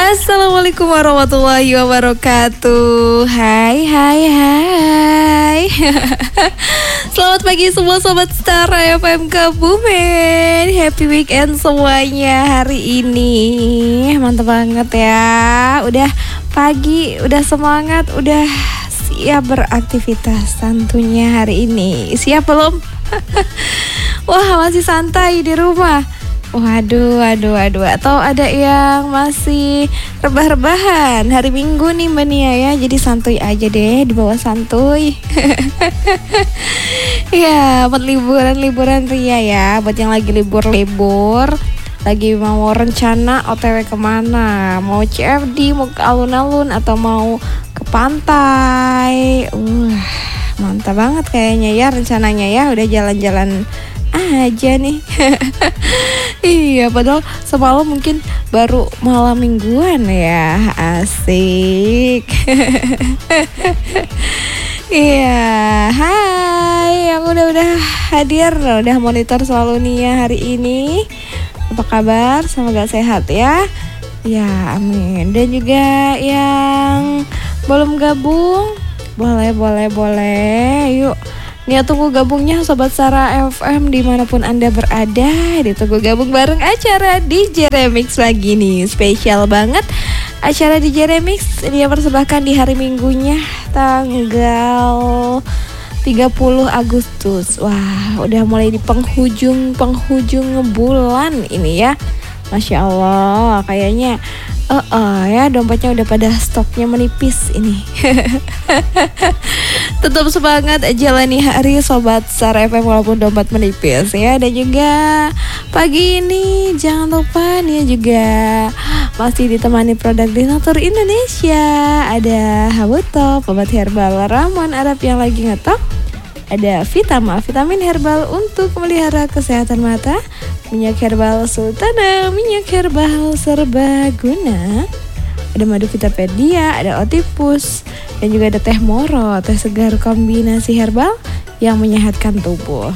Assalamualaikum warahmatullahi wabarakatuh. Hai. Selamat pagi semua sobat Star FM Kebumen. Happy weekend semuanya hari ini. Mantap banget ya. Udah pagi, udah semangat, udah siap beraktivitas tentunya hari ini. Siap belum? Wah, masih santai di rumah. Waduh. Atau ada yang masih rebah-rebahan. Hari Minggu nih Mbak Nia ya. Jadi santuy aja deh, dibawa santuy. Ya, buat liburan ria ya. Buat yang lagi libur, lagi mau rencana OTW kemana, mau CFD, mau ke alun-alun, atau mau ke pantai. Mantap banget kayaknya ya rencananya ya. Udah jalan-jalan aja nih. Iya, padahal semalam mungkin baru malam mingguan ya. Asik. Iya, hai yang udah hadir, udah monitor selalu nih ya hari ini. Apa kabar? Semoga sehat ya. Ya, amin. Dan juga yang belum gabung, boleh. Yuk, nih tunggu gabungnya Sobat Sara FM dimanapun Anda berada. Ditunggu gabung bareng acara DJ Remix pagi nih. Spesial banget acara DJ Remix. Dia persembahkan di hari Minggunya tanggal 30 Agustus. Wah, udah mulai di penghujung bulan ini ya. Masya Allah, kayaknya ya dompetnya udah pada stoknya menipis ini. Tetap semangat jalani hari Sobat Star FM walaupun dompet menipis ya. Dan juga pagi ini jangan lupa nih juga masih ditemani produk Dinatur Indonesia. Ada Habutop, obat herbal Ramon Arab yang lagi ngetok. Ada Vitama, vitamin herbal untuk memelihara kesehatan mata. Minyak herbal Sultana, minyak herbal serbaguna. Ada madu Vitapedia, ada Otipus, dan juga ada teh moro, teh segar kombinasi herbal yang menyehatkan tubuh.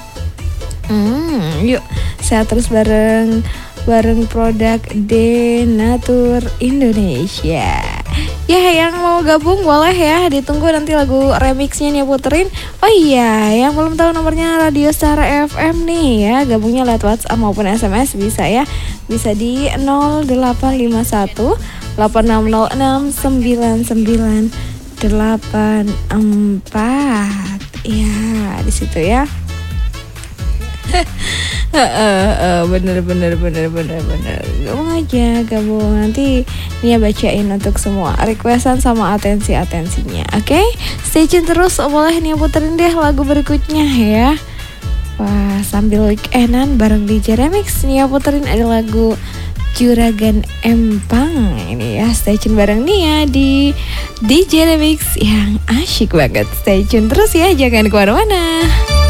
Yuk, sehat terus bareng produk Dinatur Indonesia. Ya, yang mau gabung boleh ya, ditunggu nanti lagu remixnya nih puterin. Oh iya, yang belum tahu nomornya Radio Star FM nih ya, gabungnya lewat WhatsApp maupun SMS bisa ya. Bisa di 0851 8606 9984. Ya, di situ ya. Bener. Gabung nanti Nia bacain untuk semua requestan sama atensinya. Oke? Stay tune terus, boleh Nia puterin deh lagu berikutnya ya. Wah, sambil weekendan bareng DJ Remix, Nia puterin ada lagu Juragan Empang ini ya. Stay tune bareng Nia di DJ Remix yang asyik banget. Stay tune terus ya, jangan kemana-mana.